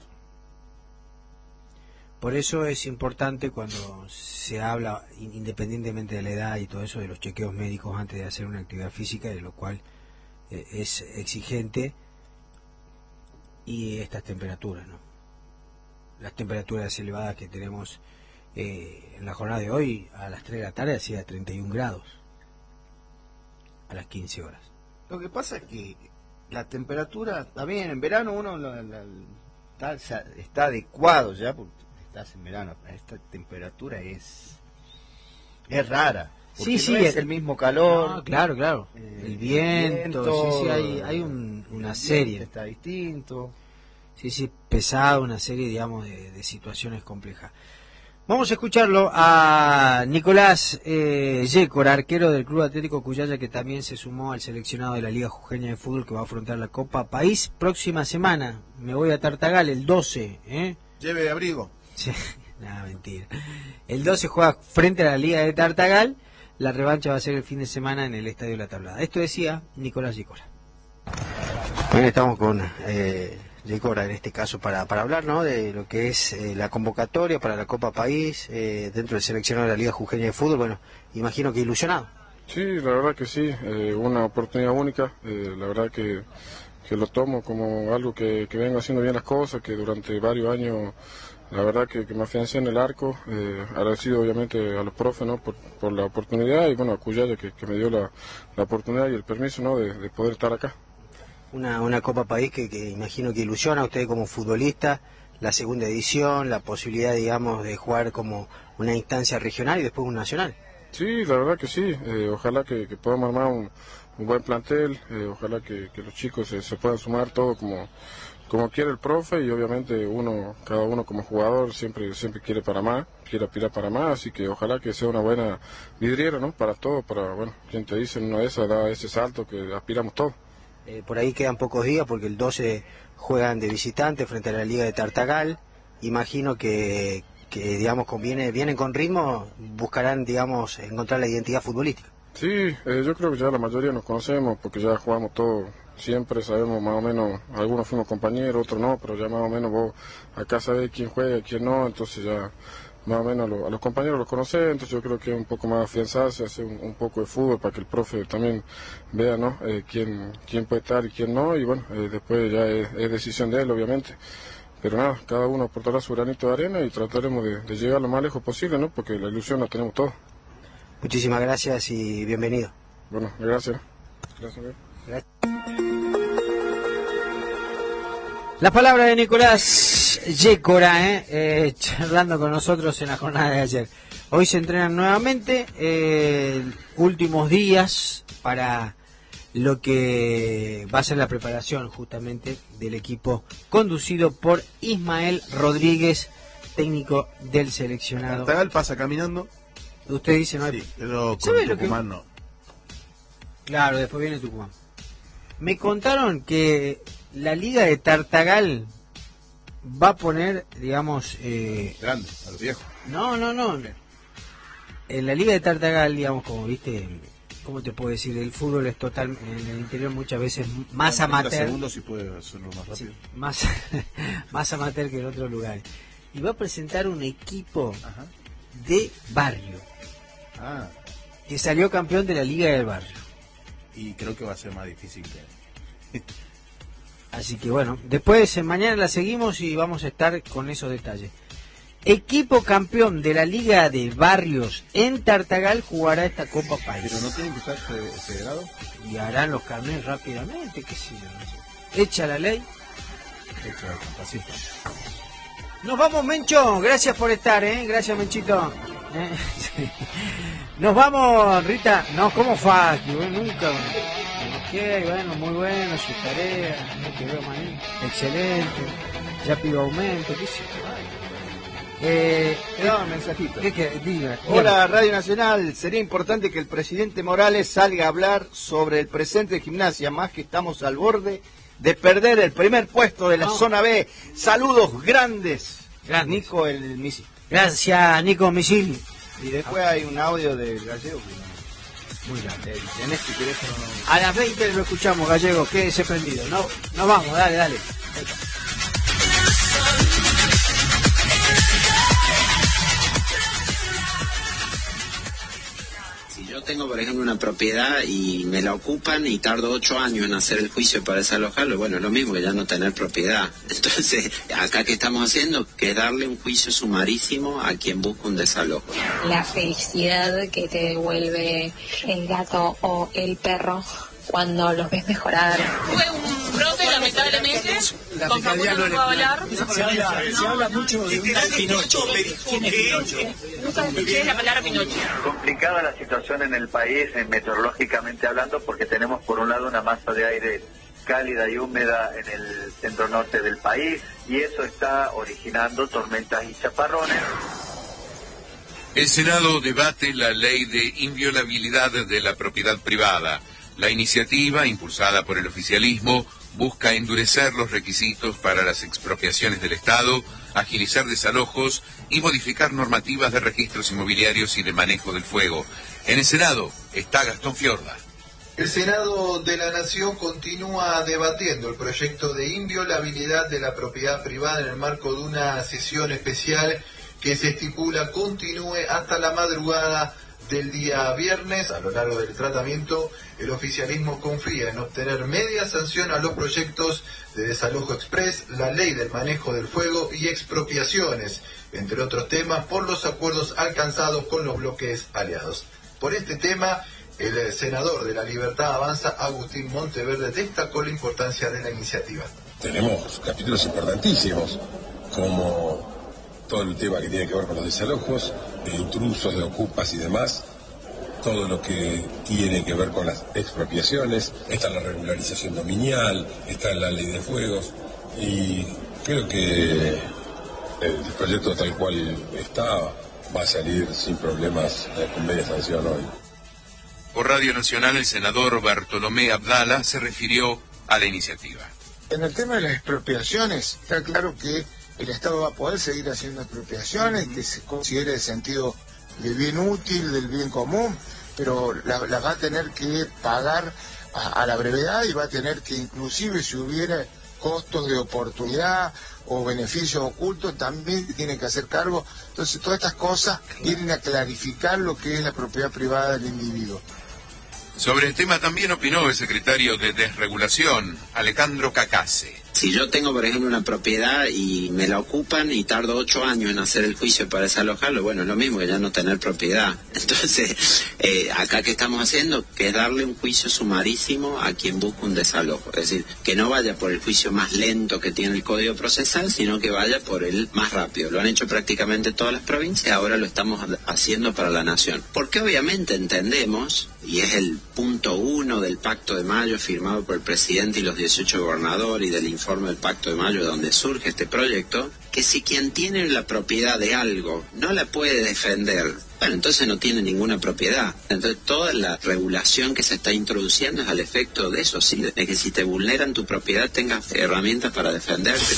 A: Por eso es importante cuando se habla, independientemente de la edad y todo eso, de los chequeos médicos antes de hacer una actividad física, de lo cual eh, es exigente, y estas temperaturas, ¿no? Las temperaturas elevadas que tenemos eh, en la jornada de hoy, a las tres de la tarde hacía treinta y un grados, a las quince horas.
B: Lo que pasa es que la temperatura, está bien, en verano uno la, la, está, está adecuado ya, porque estás en verano, pero esta temperatura es es rara.
A: Sí, sí,
B: no es
A: el,
B: el mismo calor.
A: No, claro, claro.
B: Eh,
A: el viento,
B: viento,
A: sí, sí, hay, hay un, una serie.
B: Está distinto.
A: Sí, sí, pesado, una serie, digamos, de, de situaciones complejas. Vamos a escucharlo a Nicolás eh, Yécora, arquero del Club Atlético Cuyaya, que también se sumó al seleccionado de la Liga Jujeña de Fútbol, que va a afrontar la Copa País próxima semana. Me voy a Tartagal el doce, ¿eh?
C: Lleve abrigo.
A: Sí, nada, mentira. El doce juega frente a la Liga de Tartagal. La revancha va a ser el fin de semana en el Estadio La Tablada. Esto decía Nicolás Yécora.
H: Hoy estamos con eh, Yécora en este caso para, para hablar, ¿no?, de lo que es eh, la convocatoria para la Copa País eh, dentro del seleccionado de la Liga Jujeña de Fútbol. Bueno, imagino que ilusionado.
I: Sí, la verdad que sí, eh, una oportunidad única, eh, la verdad que, que lo tomo como algo que, que vengo haciendo bien las cosas, que durante varios años la verdad que, que me afiancé en el arco, eh, agradecido obviamente a los profes, ¿no?, por, por la oportunidad, y bueno, a Cuyaya que, que me dio la, la oportunidad y el permiso, ¿no?, de, de poder estar acá.
H: una, una Copa País que, que imagino que ilusiona a usted como futbolista, la segunda edición, la posibilidad, digamos, de jugar como una instancia regional y después un nacional.
I: Sí, la verdad que sí, eh, ojalá que, que podamos armar un, un buen plantel, eh, ojalá que, que los chicos se, se puedan sumar todo como, como quiere el profe y obviamente uno, cada uno como jugador siempre, siempre quiere para más, quiere aspirar para más, así que ojalá que sea una buena vidriera, ¿no? Para todo, para, bueno, quien te dice en una de esas da ese salto que aspiramos todos.
H: Eh, por ahí quedan pocos días porque el doce juegan de visitante frente a la Liga de Tartagal. Imagino que, que digamos, conviene, vienen con ritmo, buscarán, digamos, encontrar la identidad futbolística.
I: Sí, eh, yo creo que ya la mayoría nos conocemos porque ya jugamos todos, siempre sabemos más o menos, algunos fuimos compañeros, otros no, pero ya más o menos vos acá sabés quién juega y quién no, entonces ya más o menos lo, a los compañeros los conocés, entonces yo creo que es un poco más afianzarse, hacer un, un poco de fútbol para que el profe también vea, ¿no? Eh, quién, quién puede estar y quién no, y bueno, eh, después ya es, es decisión de él, obviamente. Pero nada, cada uno aportará su granito de arena y trataremos de, de llegar lo más lejos posible, ¿no? Porque la ilusión la tenemos todos.
H: Muchísimas gracias y bienvenido.
I: Bueno, gracias. Gracias.
H: Gracias.
A: La palabra de Nicolás Yécora, ¿eh? Eh, charlando con nosotros en la jornada de ayer. Hoy se entrenan nuevamente, eh, últimos días para lo que va a ser la preparación justamente del equipo conducido por Ismael Rodríguez, técnico del seleccionado.
C: Tartagal pasa caminando.
A: Usted dice, no hay...
C: Sí, pero
A: ¿Sabe
C: con
A: lo que-
C: Tucumán no.
A: Claro, después viene Tucumán. Me contaron que la Liga de Tartagal va a poner, digamos... Eh,
C: Grande, a los viejos.
A: no, no, no. En la Liga de Tartagal, digamos, como viste, ¿cómo te puedo decir? El fútbol es total, en el interior muchas veces más
C: treinta
A: amateur.
C: segundos si puede hacerlo más rápido.
A: Sí, más, más amateur que en otros lugares. Y va a presentar un equipo
C: Ajá.
A: de barrio,
C: Ah,
A: que salió campeón de la Liga del Barrio.
C: y creo que va a ser más difícil que...
A: Así que bueno, después eh, mañana la seguimos y vamos a estar con esos detalles. Equipo campeón de la Liga de Barrios en Tartagal jugará esta Copa País.
C: Pero no tienen que estar fe- federados.
A: Y harán los carnets rápidamente, qué sé yo, no sé. Echa la ley.
C: Hecho, así está.
A: Nos vamos, Mencho. Gracias por estar, ¿eh? Gracias, Menchito. ¿Eh? Sí. Nos vamos, Rita. No, ¿cómo fue? Que bueno, nunca. Ok, bueno, muy bueno, su tarea. No te veo mañana. Excelente. Ya pido aumento, qué sé yo. Eh,
B: No, un mensajito.
A: ¿Qué, qué? Diga.
B: Hola, Radio Nacional. Sería importante que el presidente Morales salga a hablar sobre el presente de Gimnasia, más que estamos al borde de perder el primer puesto de la
A: No.
B: zona B. Saludos grandes.
A: Grandes.
B: Nico el Misi.
A: Gracias, Nico Misil.
B: Y después hay un audio de Gallego. que no- Muy grande. Tenés que querés o no.
A: A las veinte lo escuchamos, Gallego. Quédese prendido. No, nos vamos, dale, dale.
J: Si yo tengo, por ejemplo, una propiedad y me la ocupan y tardo ocho años en hacer el juicio para desalojarlo, bueno, es lo mismo que ya no tener propiedad. Entonces, acá que estamos haciendo, que darle un juicio sumarísimo a quien busca un desalojo.
K: La felicidad que te devuelve el gato o el perro cuando los ves mejorar.
L: Fue un brote, lamentablemente, con Facundo no puedo hablar.
M: Se habla, se habla mucho de un tal Pinocho. ¿Quién es Pinocho?
L: Nunca escuché la palabra Pinocho.
N: Complicada la situación en el país, eh, meteorológicamente hablando, porque tenemos por un lado una masa de aire cálida y húmeda en el centro norte del país, y eso está originando tormentas y chaparrones.
O: El Senado debate la ley de inviolabilidad de la propiedad privada. La iniciativa, impulsada por el oficialismo, busca endurecer los requisitos para las expropiaciones del Estado, agilizar desalojos y modificar normativas de registros inmobiliarios y de manejo del fuego. En el Senado está Gastón Fiorda.
P: El Senado de la Nación continúa debatiendo el proyecto de inviolabilidad de la propiedad privada en el marco de una sesión especial que se estipula continúe hasta la madrugada del día viernes. A lo largo del tratamiento, el oficialismo confía en obtener media sanción a los proyectos de desalojo express, la ley del manejo del fuego y expropiaciones, entre otros temas, por los acuerdos alcanzados con los bloques aliados. Por este tema, El senador de La Libertad Avanza, Agustín Monteverde, destacó la importancia de la iniciativa.
Q: Tenemos capítulos importantísimos, como todo el tema que tiene que ver con los desalojos, de intrusos, de ocupas y demás, todo lo que tiene que ver con las expropiaciones, está la regularización dominial, está la ley de fuegos, y creo que el proyecto tal cual está va a salir sin problemas con media sanción hoy.
O: Por Radio Nacional, el senador Bartolomé Abdala se refirió a la iniciativa.
R: En el tema de las expropiaciones, está claro que el Estado va a poder seguir haciendo expropiaciones que se considere de sentido del bien útil, del bien común, pero las la va a tener que pagar a, a la brevedad y va a tener que, inclusive si hubiera costos de oportunidad o beneficios ocultos, también tiene que hacer cargo. Entonces todas estas cosas vienen a clarificar lo que es la propiedad privada del individuo.
O: Sobre el tema también opinó el secretario de Desregulación, Alejandro Cacase.
J: Si yo tengo, por ejemplo, una propiedad y me la ocupan y tardo ocho años en hacer el juicio para desalojarlo, bueno, es lo mismo que ya no tener propiedad. Entonces, eh, acá que estamos haciendo, que es darle un juicio sumarísimo a quien busca un desalojo. Es decir, que no vaya por el juicio más lento que tiene el Código Procesal, sino que vaya por el más rápido. Lo han hecho prácticamente todas las provincias, ahora lo estamos haciendo para la Nación. Porque obviamente entendemos, y es el punto uno del Pacto de Mayo firmado por el presidente y los dieciocho gobernadores y del informe del Pacto de Mayo donde surge este proyecto, que si quien tiene la propiedad de algo no la puede defender, bueno, entonces no tiene ninguna propiedad. Entonces toda la regulación que se está introduciendo es al efecto de eso, ¿sí? De que si te vulneran tu propiedad tengas herramientas para defenderte.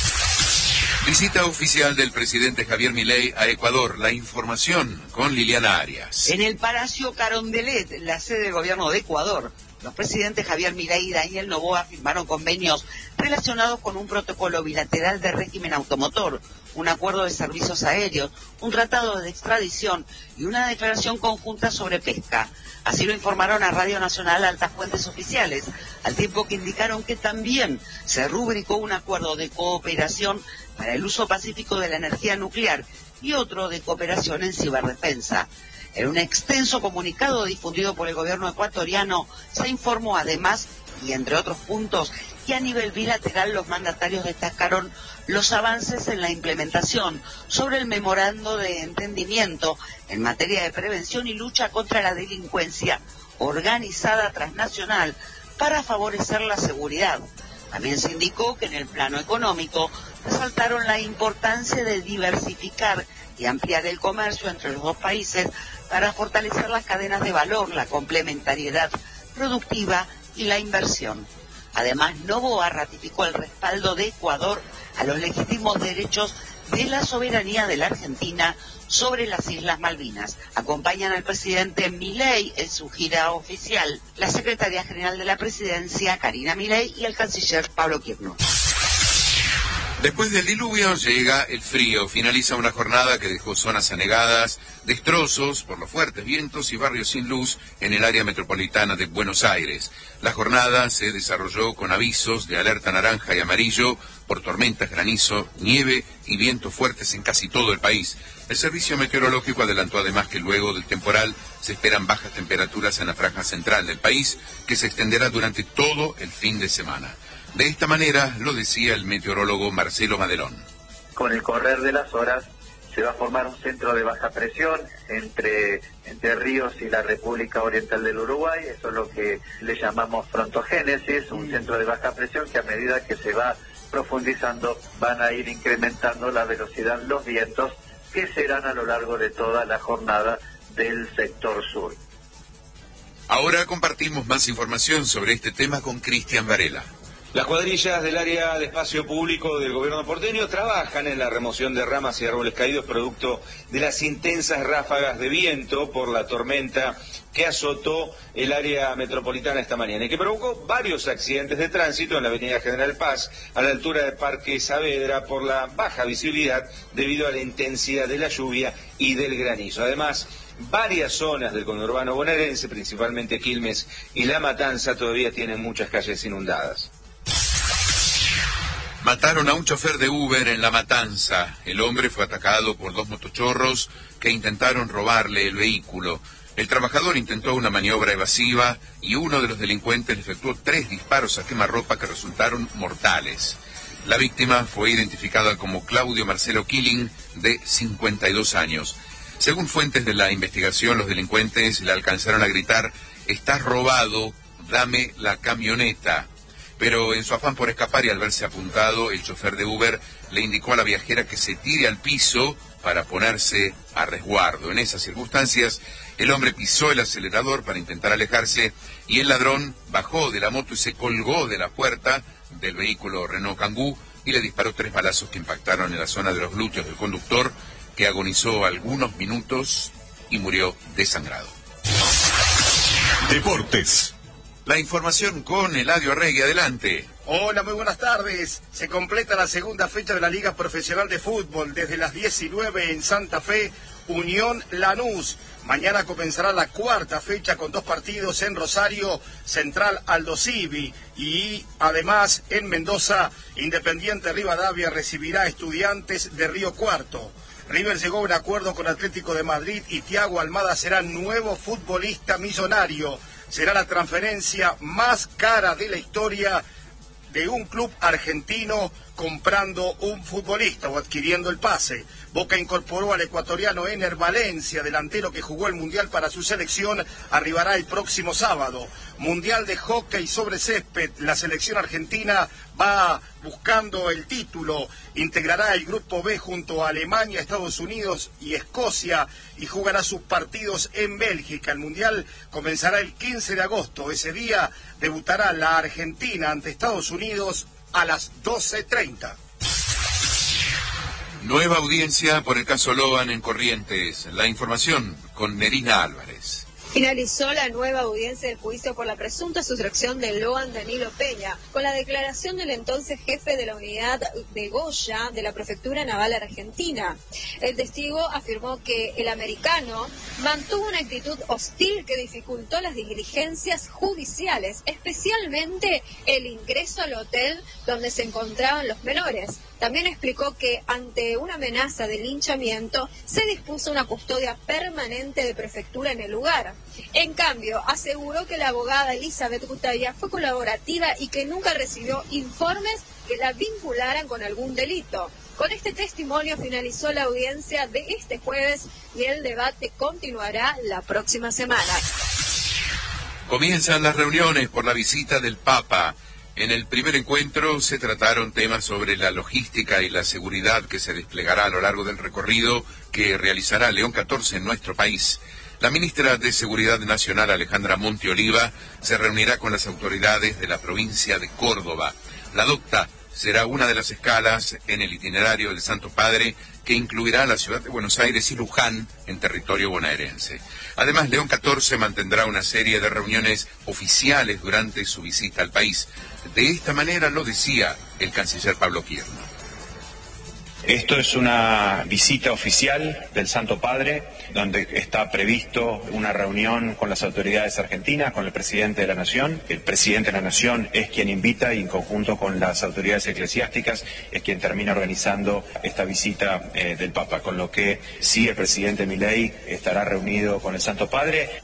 O: Visita oficial del presidente Javier Milei a Ecuador. La información con Liliana Arias.
S: En el Palacio Carondelet, la sede del gobierno de Ecuador, los presidentes Javier Milei y Daniel Noboa firmaron convenios relacionados con un protocolo bilateral de régimen automotor, un acuerdo de servicios aéreos, un tratado de extradición y una declaración conjunta sobre pesca. Así lo informaron a Radio Nacional altas fuentes oficiales, al tiempo que indicaron que también se rubricó un acuerdo de cooperación para el uso pacífico de la energía nuclear y otro de cooperación en ciberdefensa. En un extenso comunicado difundido por el gobierno ecuatoriano se informó además, y entre otros puntos, que a nivel bilateral los mandatarios destacaron los avances en la implementación sobre el memorando de entendimiento en materia de prevención y lucha contra la delincuencia organizada transnacional para favorecer la seguridad. También se indicó que en el plano económico resaltaron la importancia de diversificar y ampliar el comercio entre los dos países para fortalecer las cadenas de valor, la complementariedad productiva y la inversión. Además, Noboa ratificó el respaldo de Ecuador a los legítimos derechos de la soberanía de la Argentina sobre las Islas Malvinas. Acompañan al presidente Milei en su gira oficial, la secretaria general de la presidencia, Karina Milei, y el canciller Pablo Kirchner.
O: Después del diluvio llega el frío. Finaliza una jornada que dejó zonas anegadas, destrozos por los fuertes vientos y barrios sin luz en el área metropolitana de Buenos Aires. La jornada se desarrolló con avisos de alerta naranja y amarillo por tormentas, granizo, nieve y vientos fuertes en casi todo el país. El servicio meteorológico adelantó además que luego del temporal se esperan bajas temperaturas en la franja central del país, que se extenderá durante todo el fin de semana. De esta manera lo decía el meteorólogo Marcelo Madelón.
N: Con el correr de las horas se va a formar un centro de baja presión entre, entre Ríos y la República Oriental del Uruguay. Eso es lo que le llamamos frontogénesis, un centro de baja presión que a medida que se va profundizando van a ir incrementando la velocidad, los vientos que serán a lo largo de toda la jornada del sector sur.
O: Ahora compartimos más información sobre este tema con Cristian Varela.
T: Las cuadrillas del área de espacio público del gobierno porteño trabajan en la remoción de ramas y árboles caídos producto de las intensas ráfagas de viento por la tormenta que azotó el área metropolitana esta mañana y que provocó varios accidentes de tránsito en la avenida General Paz a la altura del Parque Saavedra por la baja visibilidad debido a la intensidad de la lluvia y del granizo. Además, varias zonas del conurbano bonaerense, principalmente Quilmes y La Matanza, todavía tienen muchas calles inundadas.
O: Mataron a un chofer de Uber en La Matanza. El hombre fue atacado por dos motochorros que intentaron robarle el vehículo. El trabajador intentó una maniobra evasiva y uno de los delincuentes le efectuó tres disparos a quemarropa que resultaron mortales. La víctima fue identificada como Claudio Marcelo Killing, de cincuenta y dos años. Según fuentes de la investigación, los delincuentes le alcanzaron a gritar: «Estás robado, dame la camioneta». Pero en su afán por escapar y al verse apuntado, el chofer de Uber le indicó a la viajera que se tire al piso para ponerse a resguardo. En esas circunstancias, el hombre pisó el acelerador para intentar alejarse y el ladrón bajó de la moto y se colgó de la puerta del vehículo Renault Kangoo y le disparó tres balazos que impactaron en la zona de los glúteos del conductor, que agonizó algunos minutos y murió desangrado.
U: Deportes.
O: La información con Eladio Arregui, adelante.
V: Hola, muy buenas tardes. Se completa la segunda fecha de la Liga Profesional de Fútbol. Desde las diecinueve en Santa Fe, Unión Lanús. Mañana comenzará la cuarta fecha con dos partidos en Rosario, Central Aldo Civi. Y además en Mendoza, Independiente Rivadavia recibirá a Estudiantes de Río Cuarto. River llegó a un acuerdo con Atlético de Madrid y Thiago Almada será nuevo futbolista millonario. Será la transferencia más cara de la historia de un club argentino comprando un futbolista o adquiriendo el pase. Boca incorporó al ecuatoriano Ener Valencia, delantero que jugó el Mundial para su selección, arribará el próximo sábado. Mundial de hockey sobre césped, la selección argentina va buscando el título, integrará el grupo B junto a Alemania, Estados Unidos y Escocia y jugará sus partidos en Bélgica. El Mundial comenzará el quince de agosto, ese día debutará la Argentina ante Estados Unidos a las doce treinta.
O: Nueva audiencia por el caso Loan en Corrientes. La información con Nerina Álvarez.
W: Finalizó la nueva audiencia del juicio por la presunta sustracción de Loan Danilo Peña, con la declaración del entonces jefe de la unidad de Goya de la Prefectura Naval Argentina. El testigo afirmó que el americano mantuvo una actitud hostil que dificultó las diligencias judiciales, especialmente el ingreso al hotel donde se encontraban los menores. También explicó que ante una amenaza de linchamiento se dispuso una custodia permanente de prefectura en el lugar. En cambio, aseguró que la abogada Elizabeth Gutaya fue colaborativa y que nunca recibió informes que la vincularan con algún delito. Con este testimonio finalizó la audiencia de este jueves y el debate continuará la próxima semana.
O: Comienzan las reuniones por la visita del Papa. En el primer encuentro se trataron temas sobre la logística y la seguridad que se desplegará a lo largo del recorrido que realizará León catorce en nuestro país. La ministra de Seguridad Nacional, Alejandra Monti Oliva, se reunirá con las autoridades de la provincia de Córdoba. La docta será una de las escalas en el itinerario del Santo Padre, que incluirá la ciudad de Buenos Aires y Luján en territorio bonaerense. Además, León catorce mantendrá una serie de reuniones oficiales durante su visita al país. De esta manera lo decía el canciller Pablo Quierno.
X: Esto es una visita oficial del Santo Padre, donde está previsto una reunión con las autoridades argentinas, con el presidente de la Nación. El presidente de la Nación es quien invita y en conjunto con las autoridades eclesiásticas es quien termina organizando esta visita eh, del Papa, con lo que sí el presidente Milei estará reunido con el Santo Padre.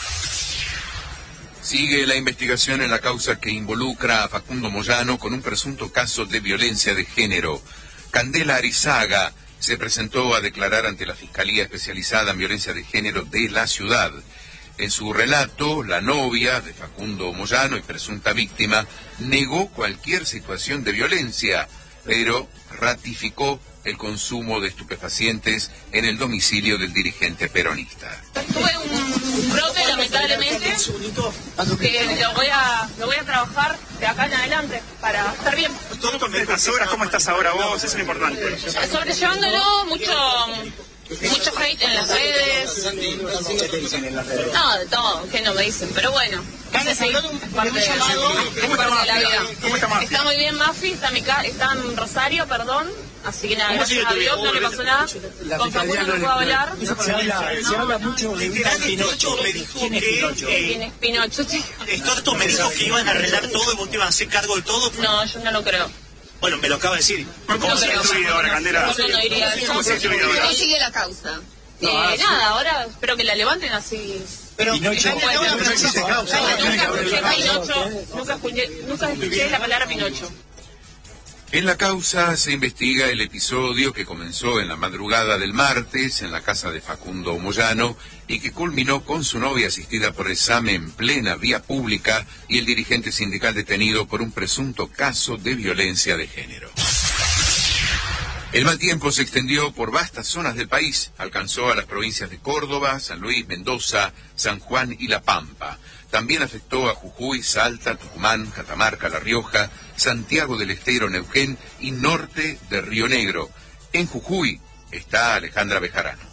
O: Sigue la investigación en la causa que involucra a Facundo Moyano con un presunto caso de violencia de género. Candela Arizaga se presentó a declarar ante la Fiscalía Especializada en Violencia de Género de la ciudad. En su relato, la novia de Facundo Moyano y presunta víctima negó cualquier situación de violencia, pero ratificó el consumo de estupefacientes en el domicilio del dirigente peronista.
L: Tuve un brote, lamentablemente, que lo voy a, lo voy a trabajar de acá en adelante para estar bien.
Y: ¿Cómo estás ahora vos? Eso es lo importante.
L: Sobrellevándolo, mucho... mucho hate en las redes. No, de todo, que no me dicen, pero bueno. Es parte, de, es parte de la vida. Está muy bien Mafi, está, en mi ca está en Rosario, perdón. Así que nada, gracias a Dios, no le pasó nada. Con Facundo no puedo hablar.
Y: Se habla, se habla mucho de Pinocho. Me dijo que...
L: ¿Quién es Pinocho, chico?
Y: Esto me dijo que iban a arreglar todo y vos te iban a hacer cargo de todo.
L: No, yo no lo creo.
Y: Bueno, me lo acaba de decir. ¿Cómo
L: no
Y: sigue tu vida ahora, Candela?
L: No, no diría eso.
Y: ¿Cómo sigue tu vida ahora?
L: ¿Cómo sigue la causa? Eh, nada, ahora espero que la levanten así
Y: Pero
L: Pinocho,
Y: no, no existe causa.
L: Nunca escuché Pinocho, nunca escuché, nunca escuché la palabra Pinocho.
O: En la causa se investiga el episodio que comenzó en la madrugada del martes en la casa de Facundo Moyano y que culminó con su novia asistida por examen en plena vía pública y el dirigente sindical detenido por un presunto caso de violencia de género. El mal tiempo se extendió por vastas zonas del país, alcanzó a las provincias de Córdoba, San Luis, Mendoza, San Juan y La Pampa. También afectó a Jujuy, Salta, Tucumán, Catamarca, La Rioja, Santiago del Estero, Neuquén y norte de Río Negro. En Jujuy está Alejandra Bejarano.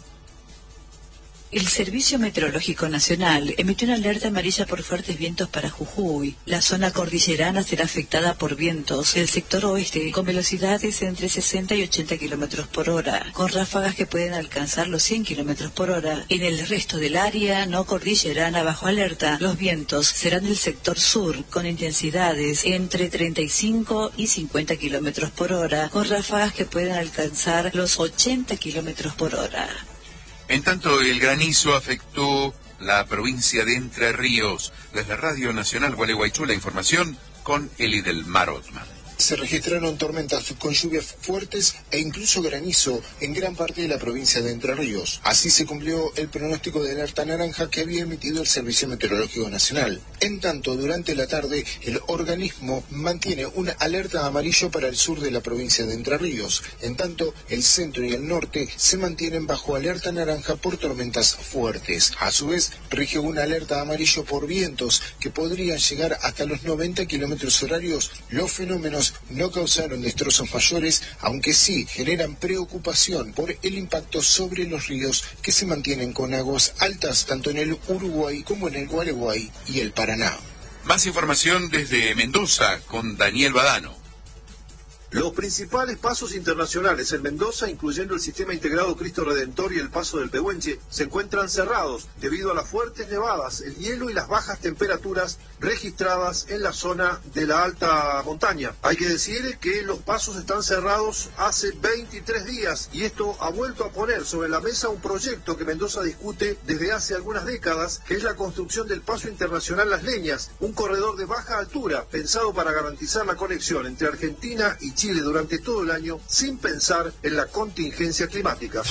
D: El Servicio Meteorológico Nacional emitió una alerta amarilla por fuertes vientos para Jujuy. La zona cordillerana será afectada por vientos del sector oeste con velocidades entre sesenta y ochenta kilómetros por hora, con ráfagas que pueden alcanzar los cien kilómetros por hora. En el resto del área no cordillerana bajo alerta, los vientos serán del sector sur con intensidades entre treinta y cinco y cincuenta kilómetros por hora, con ráfagas que pueden alcanzar los ochenta kilómetros por hora.
O: En tanto, el granizo afectó la provincia de Entre Ríos. Desde Radio Nacional Gualeguaychú, la información con Eli del Mar Otman.
E: Se registraron tormentas con lluvias fuertes e incluso granizo en gran parte de la provincia de Entre Ríos. Así se cumplió el pronóstico de alerta naranja que había emitido el Servicio Meteorológico Nacional. En tanto, durante la tarde, el organismo mantiene una alerta amarillo para el sur de la provincia de Entre Ríos. En tanto, el centro y el norte se mantienen bajo alerta naranja por tormentas fuertes. A su vez, rige una alerta amarillo por vientos que podrían llegar hasta los noventa kilómetros horarios. Los fenómenos no causaron destrozos mayores, aunque sí generan preocupación por el impacto sobre los ríos que se mantienen con aguas altas tanto en el Uruguay como en el Gualeguay y el Paraná.
O: Más información desde Mendoza con Daniel Badano.
F: Los principales pasos internacionales en Mendoza, incluyendo el Sistema Integrado Cristo Redentor y el Paso del Pehuenche, se encuentran cerrados debido a las fuertes nevadas, el hielo y las bajas temperaturas registradas en la zona de la alta montaña. Hay que decir que los pasos están cerrados hace veintitrés días y esto ha vuelto a poner sobre la mesa un proyecto que Mendoza discute desde hace algunas décadas, que es la construcción del Paso Internacional Las Leñas, un corredor de baja altura pensado para garantizar la conexión entre Argentina y Chile Chile durante todo el año sin pensar en la contingencia climática.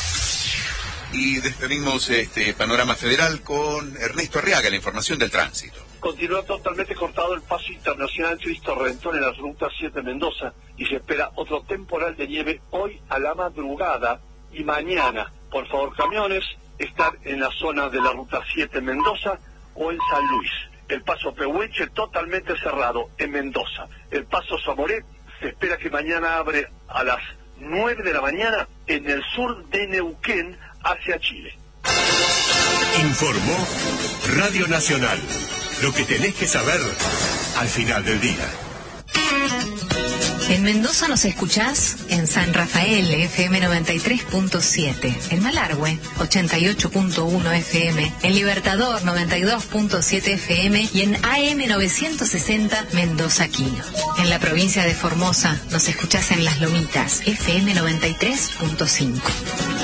O: Y despedimos este panorama federal con Ernesto Arriaga, la información del tránsito.
G: Continúa totalmente cortado el paso internacional Cristo Redentor en la ruta siete Mendoza y se espera otro temporal de nieve hoy a la madrugada y mañana. Por favor, camiones, estar en la zona de la ruta siete Mendoza o en San Luis. El paso Pehuenche totalmente cerrado en Mendoza. El paso Zamoré se espera que mañana abre a las nueve de la mañana en el sur de Neuquén hacia Chile.
U: Informó Radio Nacional. Lo que tenés que saber al final del día.
Z: En Mendoza nos escuchás en San Rafael, F M noventa y tres punto siete, en Malargüe, ochenta y ocho punto uno F M, en Libertador, noventa y dos punto siete F M y en A M novecientos sesenta Mendoza Quino. En la provincia de Formosa nos escuchás en Las Lomitas, F M noventa y tres punto cinco.